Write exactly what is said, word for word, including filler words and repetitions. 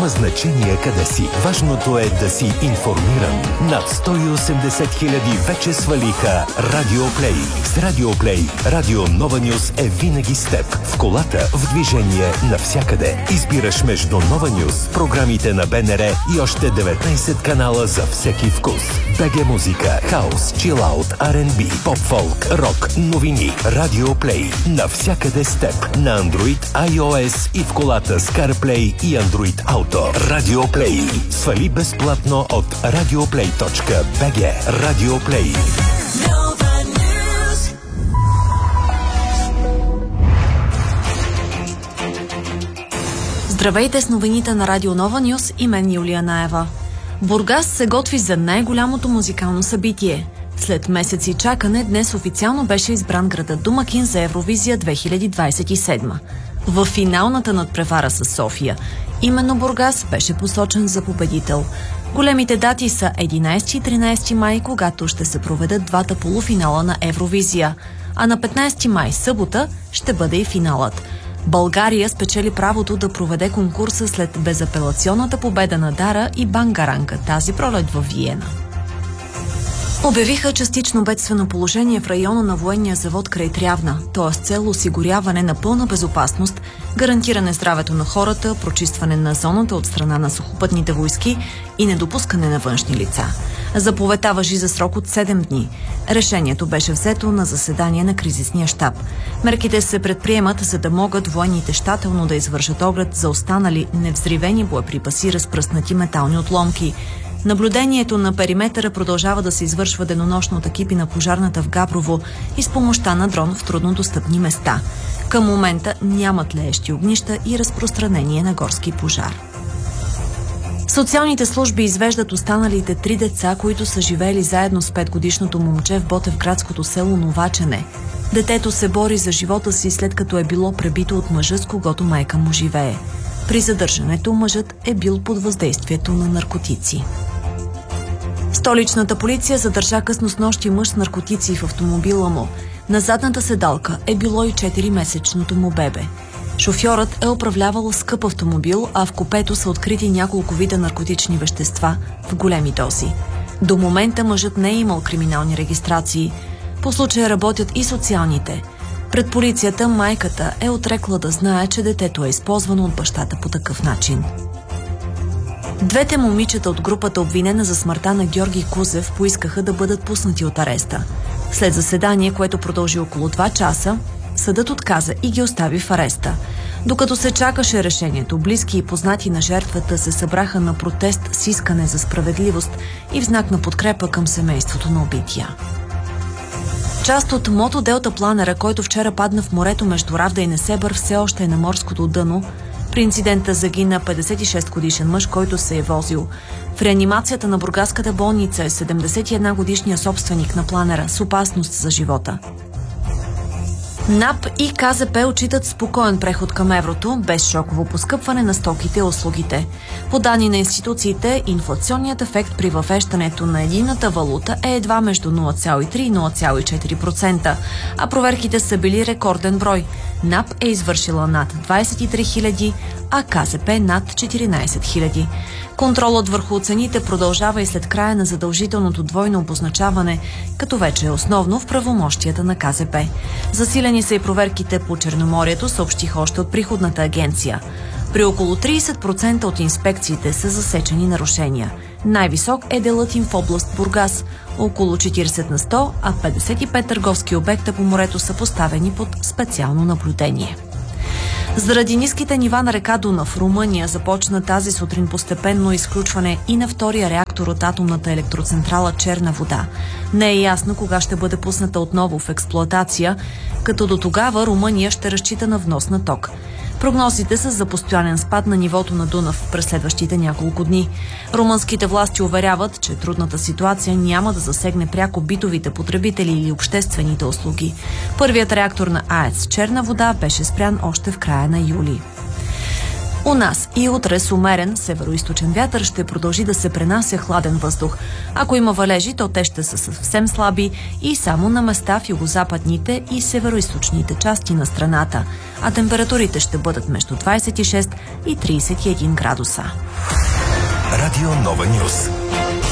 Няма значение къде си. Важното е да си информиран. Над сто и осемдесет хиляди вече свалиха Радио Плей. С Радио Плей, Радио Нова Нюз е винаги с теб. В колата, в движение, навсякъде. Избираш между Нова Нюз, програмите на БНР и още деветнайсет канала за всеки вкус. БГ музика, хаус, чилаут, Ар енд Би, поп-фолк, рок, новини. Радио Плей. Навсякъде с теб. На Android, iOS и в колата с CarPlay и Android Auto. Радио Плей. Свали безплатно от радиоплей точка би джи. Радио Плей. Здравейте с новините на Радио Нова Нюз и мен Юлия Наева. Бургас се готви за най-голямото музикално събитие. След месеци чакане, днес официално беше избран градът домакин за Евровизия две хиляди двадесет и седма. В финалната надпревара с София, именно Бургас беше посочен за победител. Големите дати са единайсети и тринайсети май, когато ще се проведат двата полуфинала на Евровизия, а на петнайсети май, събота, ще бъде и финалът. България спечели правото да проведе конкурса след безапелационната победа на Дара и Бангаранка тази пролет във Виена. Обявиха частично бедствено положение в района на военния завод край Трявна. То е с цел осигуряване на пълна безопасност, гарантиране здравето на хората, прочистване на зоната от страна на сухопътните войски и недопускане на външни лица. Заповедта важи за срок от седем дни. Решението беше взето на заседание на кризисния щаб. Мерките се предприемат, за да могат военните щателно да извършат оглед за останали невзривени боеприпаси, разпръснати метални отломки. Наблюдението на периметъра продължава да се извършва денонощно от екипи на пожарната в Габрово и с помощта на дрон в труднодостъпни места. Към момента няма тлеещи огнища и разпространение на горски пожар. Социалните служби извеждат останалите три деца, които са живеели заедно с петгодишното момче в ботевградското село Новачене. Детето се бори за живота си, след като е било пребито от мъжа, с когото майка му живее. При задържането мъжът е бил под въздействието на наркотици. Столичната полиция задържа късно снощи мъж с наркотици в автомобила му. На задната седалка е било и четиримесечното му бебе. Шофьорът е управлявал скъп автомобил, а в купето са открити няколко вида наркотични вещества в големи дози. До момента мъжът не е имал криминални регистрации. По случая работят и социалните. Пред полицията майката е отрекла да знае, че детето е използвано от бащата по такъв начин. Двете момичета от групата, обвинена за смъртта на Георги Кузев, поискаха да бъдат пуснати от ареста. След заседание, което продължи около два часа, съдът отказа и ги остави в ареста. Докато се чакаше решението, близки и познати на жертвата се събраха на протест с искане за справедливост и в знак на подкрепа към семейството на убития. Част от мотоделтапланера, който вчера падна в морето между Равда и Несебър, все още е на морското дъно. При инцидента загина петдесет и шест годишен мъж, който се е возил. В реанимацията на бургаската болница е седемдесет и една годишният собственик на планера с опасност за живота. НАП и КЗП отчитат спокоен преход към еврото, без шоково поскъпване на стоките и услугите. По данни на институциите, инфлационният ефект при въвеждането на единната валута е едва между нула цяло и три и нула цяло и четири процента, а проверките са били рекорден брой. НАП е извършила над двадесет и три хиляди, а КЗП над четиринадесет хиляди. Контролът върху цените продължава и след края на задължителното двойно обозначаване, като вече е основно в правомощията на КЗП. Засилени са и проверките по Черноморието, съобщиха още от приходната агенция. При около тридесет процента от инспекциите са засечени нарушения. Най-висок е делът им в област Бургас – около четиридесет на сто, а петдесет и пет търговски обекта по морето са поставени под специално наблюдение. Заради ниските нива на река Дунав, Румъния започна тази сутрин постепенно изключване и на втория реактор от атомната електроцентрала Черна вода. Не е ясно кога ще бъде пусната отново в експлоатация, като до тогава Румъния ще разчита на внос на ток. Прогнозите са за постоянен спад на нивото на Дунав през следващите няколко дни. Румънските власти уверяват, че трудната ситуация няма да засегне пряко битовите потребители или обществените услуги. Първият реактор на АЕЦ Черна вода беше спрян още в края на юли. У нас и утре с умерен североизточен вятър ще продължи да се пренася хладен въздух. Ако има валежи, то те ще са съвсем слаби и само на места в югозападните и североизточните части на страната, а температурите ще бъдат между двадесет и шест и тридесет и един градуса. Радио Нова Нюс.